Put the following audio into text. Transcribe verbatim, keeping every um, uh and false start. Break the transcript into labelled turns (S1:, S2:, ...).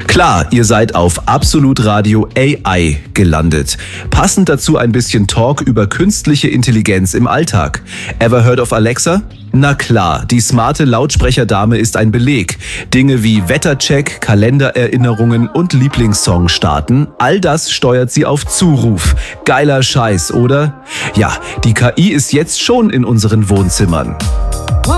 S1: Klar, ihr seid auf Absolut Radio A I gelandet. Passend dazu ein bisschen Talk über künstliche Intelligenz im Alltag. Ever heard of Alexa? Na klar, die smarte Lautsprecherdame ist ein Beleg. Dinge wie Wettercheck, Kalendererinnerungen und Lieblingssong starten, all das steuert sie auf Zuruf. Geiler Scheiß, oder? Ja, die K I ist jetzt schon in unseren Wohnzimmern.